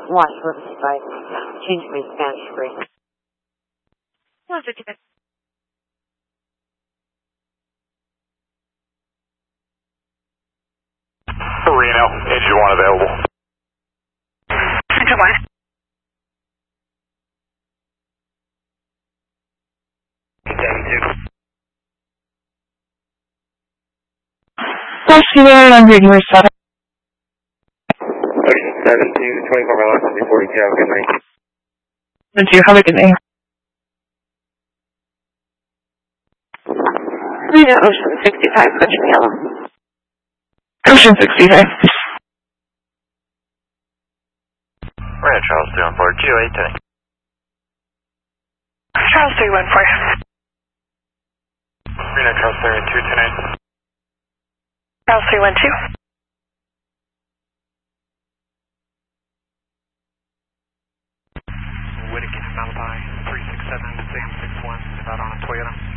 Watch, let me see if I change my Spanish free. 155. Reno, engine 1 available. Engine 1. Question on January 7th. Ocean 7 to 24 miles, 40 tail, good night. Do you have a good name? Reno, Ocean 65, Ocean Yellow. Ocean 65. Reno, Charles 314, Q810. Charles 314. Reno, Charles 312, 10. Charles 312. Whittaker, Malibu, 367, Sam 61, about on a Toyota.